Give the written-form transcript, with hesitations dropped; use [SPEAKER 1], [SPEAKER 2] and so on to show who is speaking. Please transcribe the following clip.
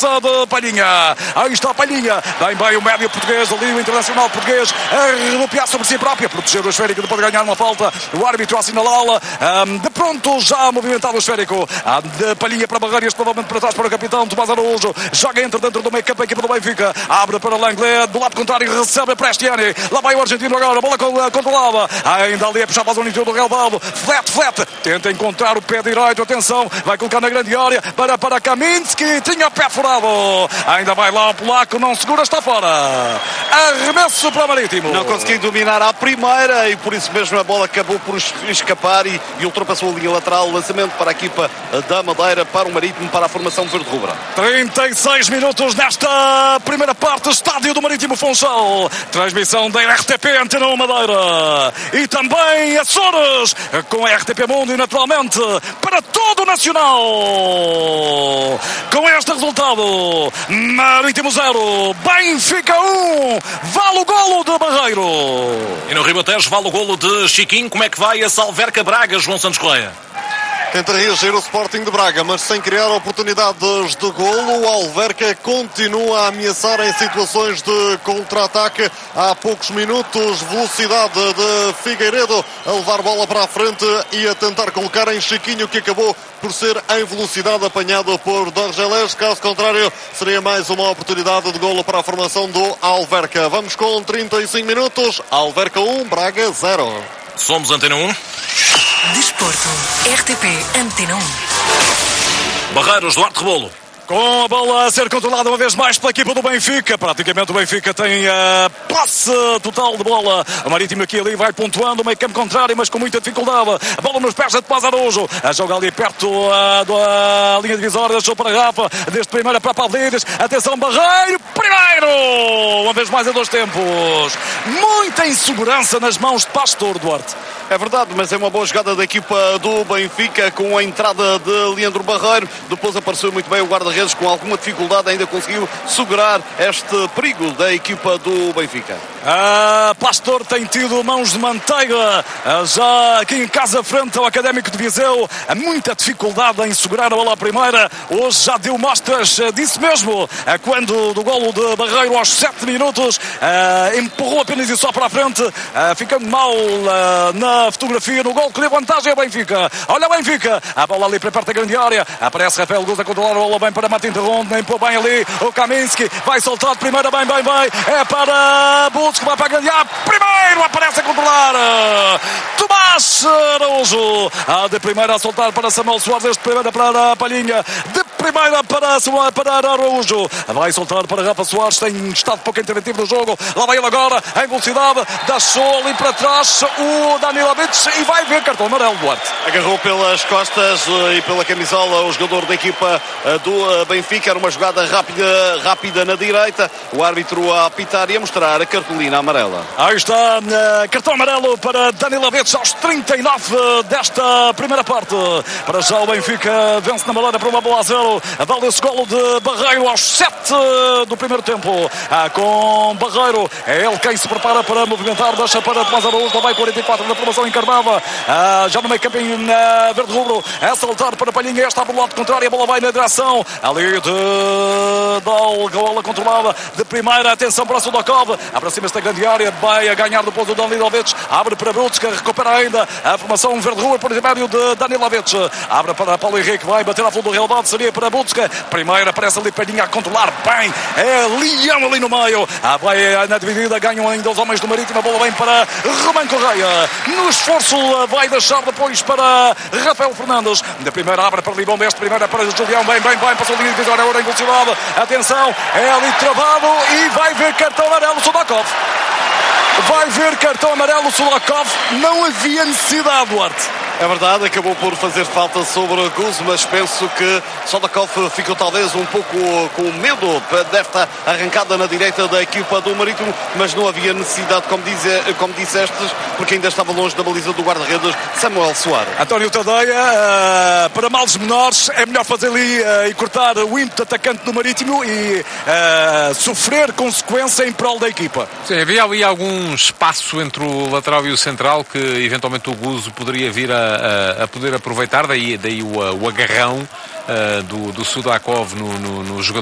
[SPEAKER 1] cabeça de Palhinha. Aí está Palhinha. Bem o médio português ali, o internacional português, a rodopiar sobre si próprio, a proteger o esférico depois de ganhar uma falta. O árbitro a assinalá-la. De pronto, já movimentado o esférico. De Palhinha para Barreiras, provavelmente para trás para o capitão Tomás Araújo. Joga dentro do meio campo a equipa do Benfica. Abre para Langley, do lado contrário recebe a Prestiani. Lá vai o argentino agora, a bola controlada. Ainda ali a puxar para a zona interior do relvado. Flat. Tenta encontrar o pé direito. Atenção, vai colocar na grande área para Kaminski. Tinha o pé furado. Ainda vai lá o polaco, não segura, está fora. Arremesso para o Marítimo.
[SPEAKER 2] Não conseguiu dominar à primeira e por isso mesmo a bola acabou por escapar e ultrapassou a linha lateral. Lançamento para a equipa da Madeira, para o Marítimo, para a formação verde-rubra.
[SPEAKER 1] 36 minutos nesta primeira parte, estádio do Marítimo Funchal. Transmissão da RTP Antena 1 Madeira e também Açores, com a RTP Mundo e naturalmente para todo o Nacional. Com este resultado, Marítimo 0, Benfica 1, vale o golo de Barreiro.
[SPEAKER 3] E no Ribatejo vale o golo de Chiquinho. Como é que vai a Alverca Braga, João Santos Correia?
[SPEAKER 4] Tenta reagir o Sporting de Braga, mas sem criar oportunidades de golo. O Alverca continua a ameaçar em situações de contra-ataque. Há poucos minutos, velocidade de Figueiredo a levar bola para a frente e a tentar colocar em Chiquinho, que acabou por ser em velocidade apanhado por Dorgeles. Caso contrário, seria mais uma oportunidade de golo para a formação do Alverca. Vamos com 35 minutos. Alverca 1, Braga 0.
[SPEAKER 3] Somos Antena 1.
[SPEAKER 5] Desporto, RTP Antena 1.
[SPEAKER 3] Barreiros, Duarte Rebolo.
[SPEAKER 1] Com a bola a ser controlada uma vez mais pela equipa do Benfica. Praticamente o Benfica tem a posse total de bola. O Marítimo aqui ali vai pontuando o meio campo contrário, mas com muita dificuldade. A bola nos pés de Tomás Araújo. Joga ali perto da linha divisória. Deixou para a Rafa. Desde primeira para Pavlidis. Atenção, Barreiro. Primeiro! Uma vez mais em 2 tempos. Muita insegurança nas mãos de Pastor, Duarte.
[SPEAKER 2] É verdade, mas é uma boa jogada da equipa do Benfica com a entrada de Leandro Barreiro. Depois apareceu muito bem o guarda-redes, com alguma dificuldade ainda conseguiu segurar este perigo da equipa do Benfica.
[SPEAKER 1] Pastor tem tido mãos de manteiga já aqui em casa frente ao Académico de Viseu. Muita dificuldade em segurar a bola à primeira. Hoje já deu mostras disso mesmo, quando do golo de Barreiro aos 7 minutos empurrou apenas e só para a frente, ficando mal na fotografia no gol que deu vantagem ao Benfica. Olha o Benfica, a bola ali para perto da grande área. Aparece Rafael Guz a controlar a bola bem para Martin Terron, nem pôr bem ali o Kaminski, vai soltar de primeira, bem, é para Butz, que vai para a grande área. Primeiro aparece a controlar Tomás Araújo, de primeira a soltar para Samuel Soares, de primeira para a Palhinha, de primeira para Araújo, vai soltar para Rafa Soares, tem estado pouco interventivo no jogo. Lá vai ele agora em velocidade, deixou ali para trás o Danilovic e vai ver cartão amarelo, Duarte.
[SPEAKER 2] Agarrou pelas costas e pela camisola o jogador da equipa do Benfica. Era uma jogada rápida na direita. O árbitro a apitar e a mostrar a cartolina amarela.
[SPEAKER 1] Aí está, cartão amarelo para Danilovic aos 39 desta primeira parte. Para já o Benfica vence na Madeira por 1-0. Vale esse golo de Barreiro aos 7 do primeiro tempo. Com Barreiro, é ele quem se prepara para movimentar, deixa para Tomás Araújo, lá vai 44 da formação encarnada. Já no meio campo verde-rubro, é saltar para Palhinha, está do lado contrário, a bola vai na direção ali de bola controlada de primeira, atenção para o Sudakov, aproxima-se da grande área, vai a ganhar depois o Danilovic, abre para Brutos, que recupera ainda a formação verde-rubro por intermédio de Danilovic, abre para Paulo Henrique, vai bater à fundo do relevado, seria para Butska, primeiro aparece ali Palhinha a controlar bem, é Leão ali no meio, vai na dividida, ganham ainda os homens do Marítimo, a bola vem para Romão Correia, no esforço vai deixar depois para Rafael Fernandes, da primeira abre para Libão, deste primeira para Julião, bem, passou a linha divisória, agora em velocidade, atenção, é ali travado e vai ver cartão amarelo Sudakov. Vai ver cartão amarelo Sudakov, não havia necessidade, Duarte.
[SPEAKER 2] É verdade, acabou por fazer falta sobre Guz, mas penso que Sudakov ficou talvez um pouco com medo desta arrancada na direita da equipa do Marítimo, mas não havia necessidade, como disseste, porque ainda estava longe da baliza do guarda-redes Samuel Soares.
[SPEAKER 1] António Tadeia, para males menores, é melhor fazer ali e cortar o ímpeto atacante do Marítimo e sofrer consequência em prol da equipa.
[SPEAKER 6] Sim, havia ali algum espaço entre o lateral e o central que eventualmente o Guzo poderia vir a poder aproveitar, daí o agarrão do Sudakov no jogador